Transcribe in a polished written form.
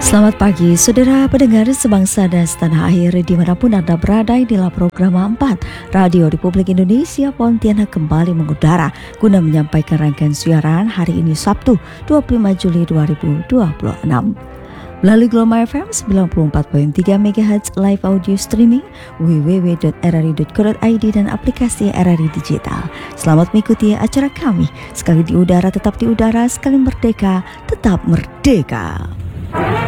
Selamat pagi, saudara pendengar sebangsa dan setanah air dimanapun Anda berada. Inilah program 4 Radio Republik Indonesia Pontianak kembali mengudara guna menyampaikan rangkaian siaran hari ini Sabtu 25 Juli 2026. Melalui Gloma FM 94.3 MHz live audio streaming www.rri.co.id dan aplikasi RRI Digital. Selamat mengikuti acara kami. Sekali di udara tetap di udara, sekali merdeka tetap merdeka.